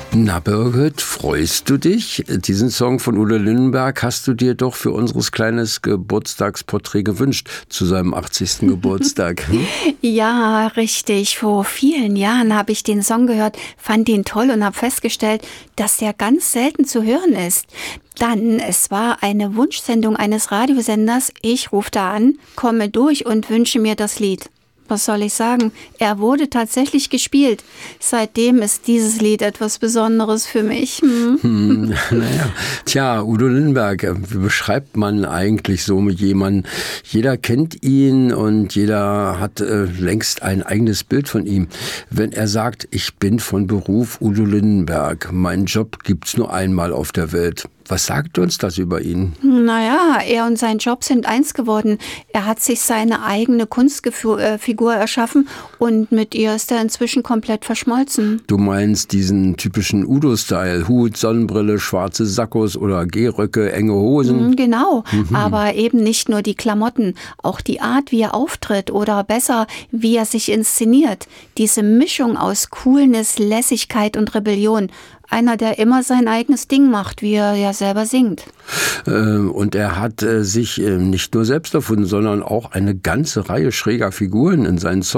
Na Birgit, freust du dich? Diesen Song von Udo Lindenberg hast du dir doch für unseres kleines Geburtstagsporträt gewünscht, zu seinem 80. Geburtstag. Ja, richtig. Vor vielen Jahren habe ich den Song gehört, fand ihn toll und habe festgestellt, dass der ganz selten zu hören ist. Dann, es war eine Wunschsendung eines Radiosenders. Ich rufe da an, komme durch und wünsche mir das Lied. Was soll ich sagen? Er wurde tatsächlich gespielt. Seitdem ist dieses Lied etwas Besonderes für mich. Naja, tja, Udo Lindenberg, wie beschreibt man eigentlich so mit jemandem? Jeder kennt ihn und jeder hat längst ein eigenes Bild von ihm. Wenn er sagt, ich bin von Beruf Udo Lindenberg, meinen Job gibt's nur einmal auf der Welt. Was sagt uns das über ihn? Naja, er und sein Job sind eins geworden. Er hat sich seine eigene Kunstfigur erschaffen und mit ihr ist er inzwischen komplett verschmolzen. Du meinst diesen typischen Udo-Style, Hut, Sonnenbrille, schwarze Sakkos oder Gehröcke, enge Hosen? Genau, aber eben nicht nur die Klamotten, auch die Art, wie er auftritt oder besser, wie er sich inszeniert. Diese Mischung aus Coolness, Lässigkeit und Rebellion. Einer, der immer sein eigenes Ding macht, wie er ja selber singt. Und er hat sich nicht nur selbst erfunden, sondern auch eine ganze Reihe schräger Figuren in seinen Songs.